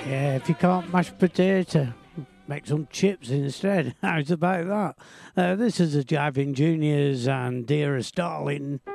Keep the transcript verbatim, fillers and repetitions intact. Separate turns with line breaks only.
Yeah, if you can't mash potato, make some chips instead. How's about that? Uh, this is the Jiving Juniors and Dearest Darling.